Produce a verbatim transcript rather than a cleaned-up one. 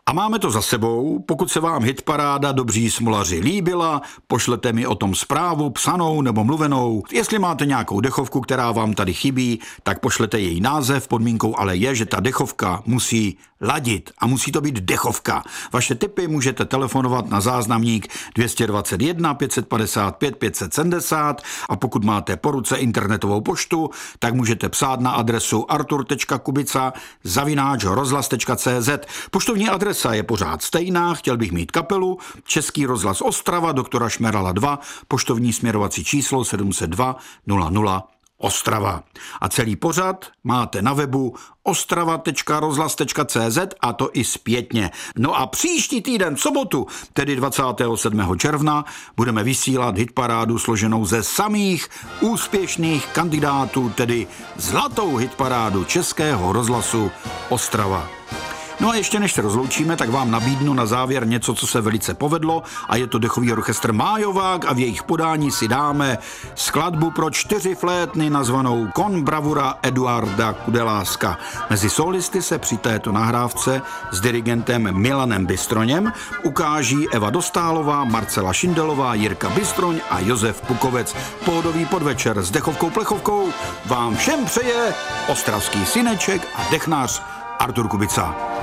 A máme to za sebou. Pokud se vám hitparáda Dobří smolaři líbila, pošlete mi o tom zprávu psanou nebo mluvenou. Jestli máte nějakou dechovku, která vám tady chybí, tak pošlete její název. Podmínkou ale je, že ta dechovka musí ladit a musí to být dechovka. Vaše tipy můžete telefonovat na záznamník dvě stě dvacet jedna pět set padesát pět pět set sedmdesát a pokud máte po ruce internetovou poštu, tak můžete psát na adresu artur tečka kubica zavináč rozhlas tečka cé zet. Poštovní adresa je pořád stejná, chtěl bych mít kapelu, Český rozhlas Ostrava, doktora Šmerala dva, poštovní směrovací číslo sedm set dva nula nula Ostrava. A celý pořad máte na webu ostrava tečka rozhlas tečka cé zet a to i zpětně. No a příští týden v sobotu, tedy dvacátého sedmého června, budeme vysílat hitparádu složenou ze samých úspěšných kandidátů, tedy zlatou hitparádu Českého rozhlasu Ostrava. No a ještě než se rozloučíme, tak vám nabídnu na závěr něco, co se velice povedlo a je to dechový orchestr Májovák a v jejich podání si dáme skladbu pro čtyři flétny nazvanou Con bravura Eduarda Kudeláska. Mezi solisty se při této nahrávce s dirigentem Milanem Bystroněm ukáží Eva Dostálová, Marcela Šindelová, Jirka Bystroň a Josef Pukovec. Pohodový podvečer s dechovkou plechovkou vám všem přeje ostravský syneček a dechnář Artur Kubica.